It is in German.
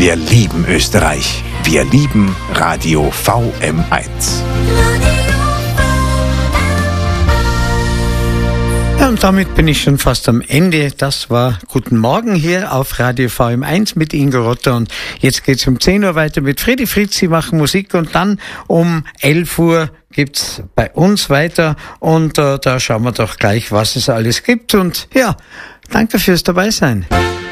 Wir lieben Österreich. Wir lieben Radio VM1. Ja, und damit bin ich schon fast am Ende. Das war Guten Morgen hier auf Radio VM1 mit Ingo Rotter. Und jetzt geht's um 10 Uhr weiter mit Fredi Fritz. Sie machen Musik und dann um 11 Uhr gibt's bei uns weiter. Und da schauen wir doch gleich, was es alles gibt. Und ja, danke fürs Dabeisein.